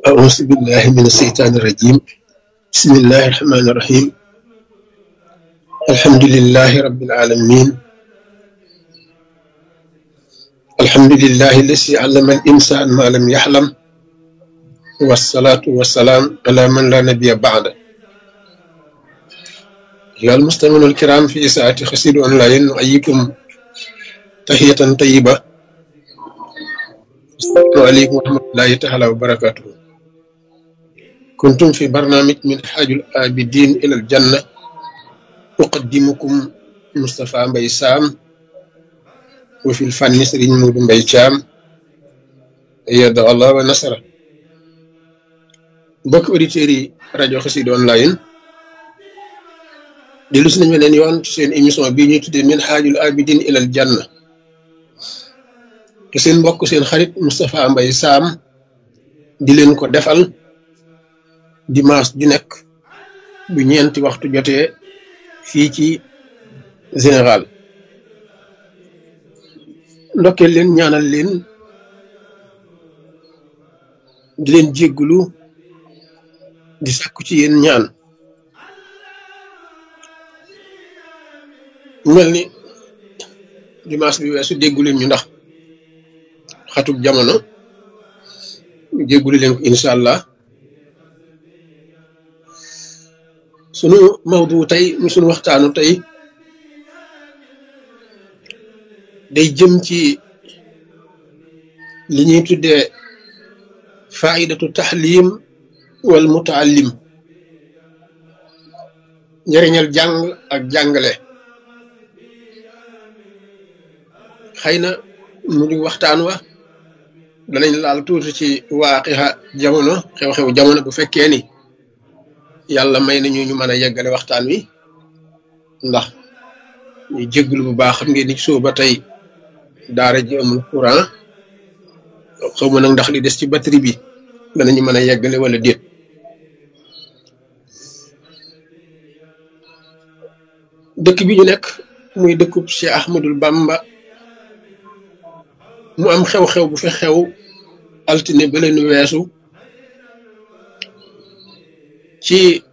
أعوذ بالله من الشيطان الرجيم. بسم الله الرحمن الرحيم. الحمد لله رب العالمين. الحمد لله الذي علم الإنسان ما لم يحلم، والصلاة والسلام على من لا نبي بعده. أيها المستمعون الكرام، في ساعة خسير أونلاين نحييكم تحية طيبة. السلام عليكم ورحمة الله تعالى وبركاته. كنتم في برنامج من حاج الآبدين إلى الجنة، أقدمكم مصطفى مباي سام، وفي الفن سرين مود مباي شام، أيد الله ونصره. بوك أوديتيري راديو خسيد أونلاين dellu si nañu leen yoon ci seen émission bii ñuy tuddee min xaajul abidin ilal janna te seen mbokk seen xarit Moustapha Mbaye Sam di leen ko defal dimanche ju nekk bu ñeenti waxtu jotee fii ci Sénégal. ndokkeel leen, ñaanal leen, di leen jéggulu, di sàkku ci yéen ñaan. mel ni dimanche bi weesu déggu leen ñu ndax xatub jamono, jéggulu leen ko incha allah. sunu mawdu tey mu sunu waxtaanu tey day jëm ci li ñuy tuddee faidatu taxlim wal mutaallim, njëriñal jàng ak jàngale. xëy na mu di waxtaan wa danañ laal tuuti ci waaqixa jamono, xew-xew jamono, bu fekkee ni yàlla may nañu ñu mën a yeggale waxtaan wi, ndax ñu jégglu bu baax. xam ngeen ni soo ba tey daara ji amul courant, xaw ma nag ndax li des ci batterie bi danañu mën a yeggale wala déet. dëkk bi ñu nekk muy dëkkub Cheikh Ahmadul Bamba, mu am xew-xew bu fi xew altine ba leen weesu ci